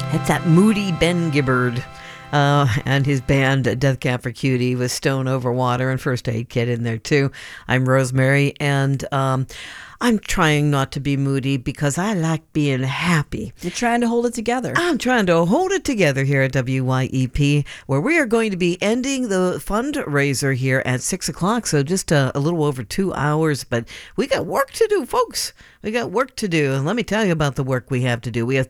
It's that moody Ben Gibbard and his band Death Cab for Cutie with Stone Over Water and First Aid Kit in there too. I'm Rosemary, and I'm trying not to be moody because I like being happy. You're trying to hold it together. I'm trying to hold it together here at WYEP, where we are going to be ending the fundraiser here at 6 o'clock, so just a little over 2 hours, but we got work to do, folks. We got work to do, and let me tell you about the work we have to do. We have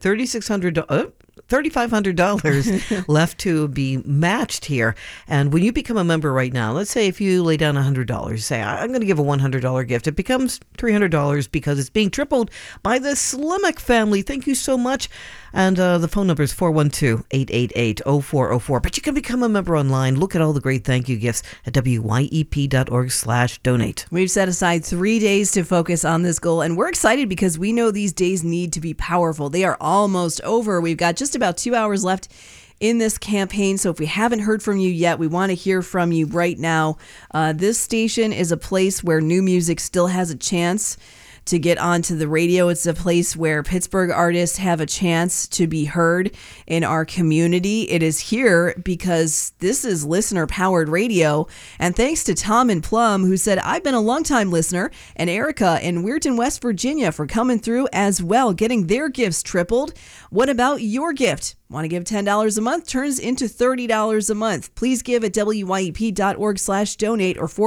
$3,500 left to be matched here. And when you become a member right now, let's say if you lay down $100, say, I'm going to give a $100 gift. It becomes $300 because it's being tripled by the Slimek family. Thank you so much. And the phone number is 412-888-0404. But you can become a member online. Look at all the great thank you gifts at wyep.org/donate. We've set aside 3 days to focus on this goal, and we're excited because we know these days need to be powerful. They are almost over. We've got just about 2 hours left in this campaign. So if we haven't heard from you yet, we want to hear from you right now. This station is a place where new music still has a chance to get onto the radio. It's a place where Pittsburgh artists have a chance to be heard in our community. It is here because this is listener-powered radio. And thanks to Tom and Plum, who said, I've been a long-time listener, and Erica in Weirton, West Virginia for coming through as well, getting their gifts tripled. What about your gift? Want to give $10 a month? Turns into $30 a month. Please give at wyep.org/donate or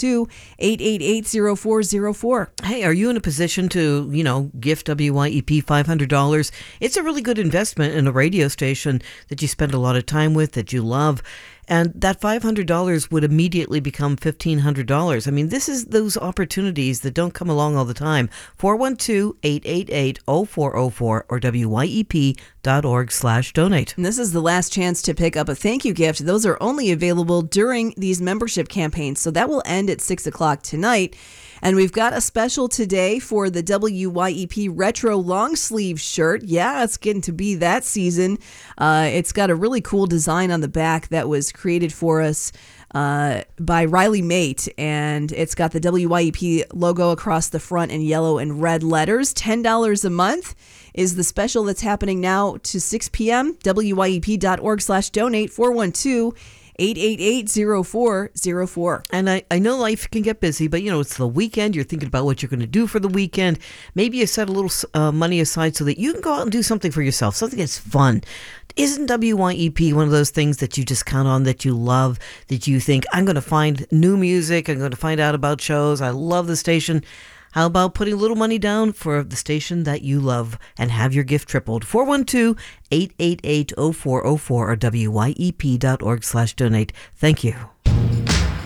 412-888-0404. Hey, are you in a position to, gift WYEP $500? It's a really good investment in a radio station that you spend a lot of time with, that you love. And that $500 would immediately become $1,500. I mean, this is those opportunities that don't come along all the time. 412-888-0404 or wyep.org/donate. And this is the last chance to pick up a thank you gift. Those are only available during these membership campaigns. So that will end at 6 o'clock tonight. And we've got a special today for the WYEP Retro Long Sleeve shirt. Yeah, it's getting to be that season. It's got a really cool design on the back that was created for us by Riley Mate, and it's got the WYEP logo across the front in yellow and red letters. $10 a month is the special that's happening now to 6 p.m. wyep.org/donate 412-888-0404. And I know life can get busy, but it's the weekend. You're thinking about what you're going to do for the weekend. Maybe you set a little money aside so that you can go out and do something for yourself, something that's fun. Isn't WYEP one of those things that you just count on, that you love, that you think, I'm going to find new music, I'm going to find out about shows, I love the station? How about putting a little money down for the station that you love and have your gift tripled? 412-888-0404 or wyep.org/donate. Thank you.